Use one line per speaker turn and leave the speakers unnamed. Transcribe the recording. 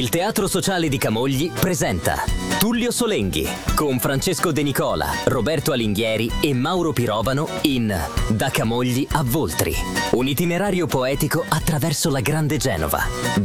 Il Teatro Sociale di Camogli presenta Tullio Solenghi con Francesco De Nicola, Roberto Alighieri e Mauro Pirovano in Da Camogli a Voltri. Un itinerario poetico attraverso la Grande Genova.